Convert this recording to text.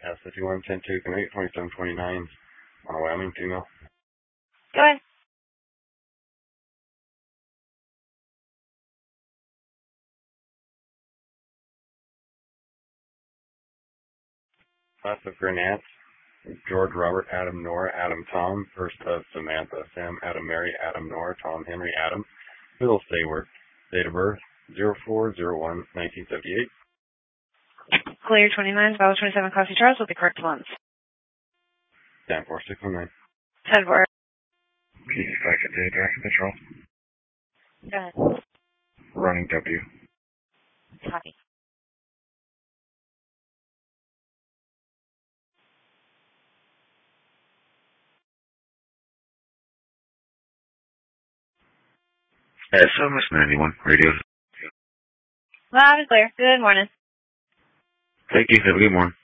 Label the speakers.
Speaker 1: S5110-2, Connect 2729 on a Wyoming female.
Speaker 2: Go ahead.
Speaker 1: Class of Grenat, George Robert Adam Nora Adam Tom, first of Samantha Sam Adam Mary Adam Nora Tom Henry Adam, middle Sayward, date of birth 04/01/1978.
Speaker 2: Clear 29, Bravo 27, Coffee Charles will be correct once.
Speaker 1: 10-4-619.
Speaker 2: 10-4.
Speaker 1: Peace, Packet J, Director Patrol.
Speaker 2: Go ahead.
Speaker 1: Running W.
Speaker 2: Copy.
Speaker 1: SMS 91, radio.
Speaker 2: Loud and clear. Good morning.
Speaker 1: Thank you, have a good morning.